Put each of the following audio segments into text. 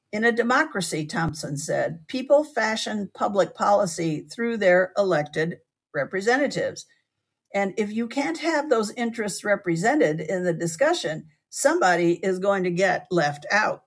In a democracy, Thompson said, people fashion public policy through their elected representatives. And if you can't have those interests represented in the discussion, somebody is going to get left out.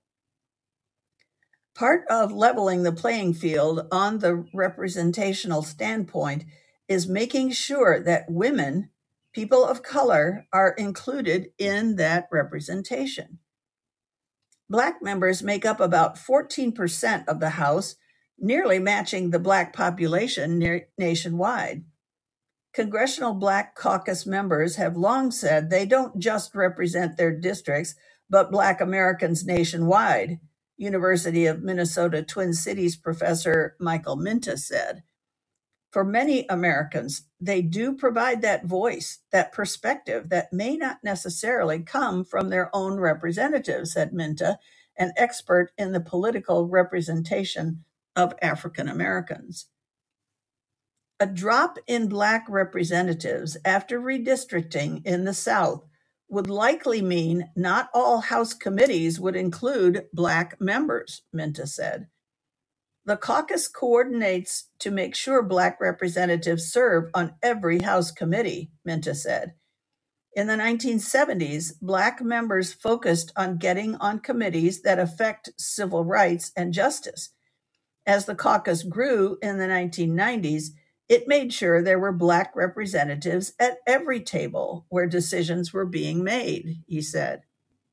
Part of leveling the playing field on the representational standpoint is making sure that women, people of color, are included in that representation. Black members make up about 14% of the House, nearly matching the Black population nationwide. Congressional Black Caucus members have long said they don't just represent their districts, but Black Americans nationwide, University of Minnesota Twin Cities professor Michael Minta said. For many Americans, they do provide that voice, that perspective that may not necessarily come from their own representatives, said Minta, an expert in the political representation of African Americans. A drop in Black representatives after redistricting in the South would likely mean not all House committees would include Black members, Minta said. The caucus coordinates to make sure Black representatives serve on every House committee, Minta said. In the 1970s, Black members focused on getting on committees that affect civil rights and justice. As the caucus grew in the 1990s, it made sure there were Black representatives at every table where decisions were being made, he said.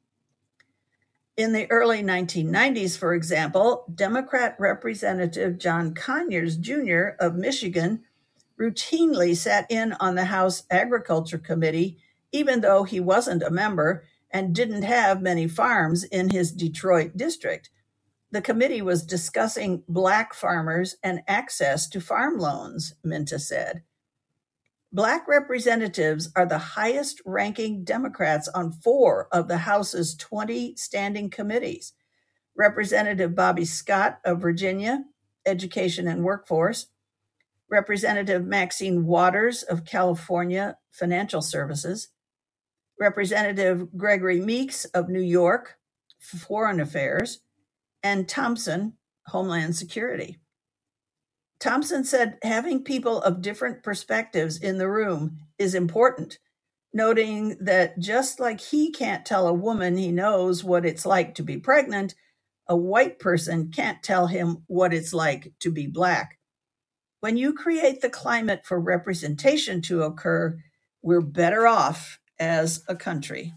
In the early 1990s, for example, Democrat Representative John Conyers Jr. of Michigan routinely sat in on the House Agriculture Committee, even though he wasn't a member and didn't have many farms in his Detroit district. The committee was discussing Black farmers and access to farm loans, Minta said. Black representatives are the highest ranking Democrats on 4 of the House's 20 standing committees. Representative Bobby Scott of Virginia, Education and Workforce, Representative Maxine Waters of California, Financial Services, Representative Gregory Meeks of New York, Foreign Affairs, and Thompson, Homeland Security. Thompson said having people of different perspectives in the room is important, noting that just like he can't tell a woman he knows what it's like to be pregnant, a white person can't tell him what it's like to be Black. When you create the climate for representation to occur, we're better off as a country.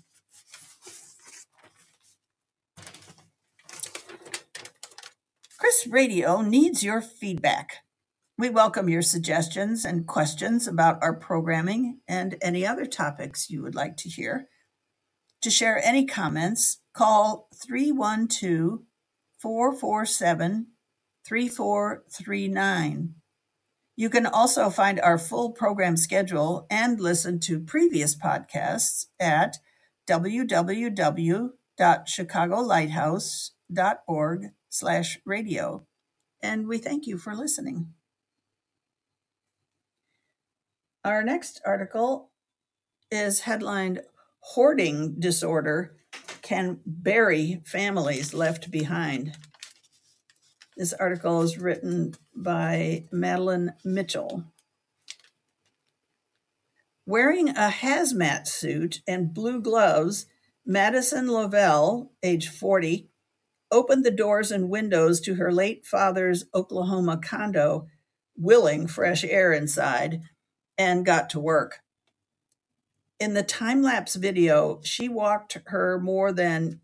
Chris Radio needs your feedback. We welcome your suggestions and questions about our programming and any other topics you would like to hear. To share any comments, call 312-447-3439. You can also find our full program schedule and listen to previous podcasts at www.chicagolighthouse.org/radio. And we thank you for listening. Our next article is headlined, Hoarding Disorder Can Bury Families Left Behind. This article is written by Madeline Mitchell. Wearing a hazmat suit and blue gloves, Madison Lovell, age 40, opened the doors and windows to her late father's Oklahoma condo, willing fresh air inside, and got to work. In the time-lapse video, she walked her more than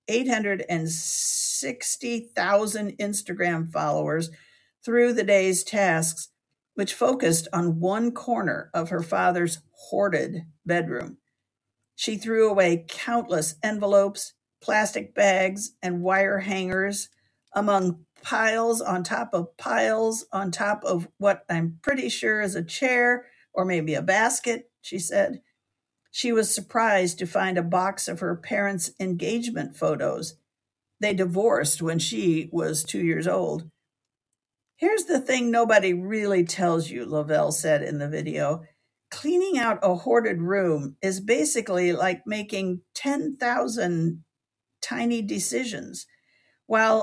860,000 Instagram followers through the day's tasks, which focused on one corner of her father's hoarded bedroom. She threw away countless envelopes, plastic bags, and wire hangers among piles on top of what I'm pretty sure is a chair or maybe a basket, she said. She was surprised to find a box of her parents' engagement photos. They divorced when she was 2 years old. Here's the thing nobody really tells you, Lovell said in the video. Cleaning out a hoarded room is basically like making 10,000 tiny decisions. While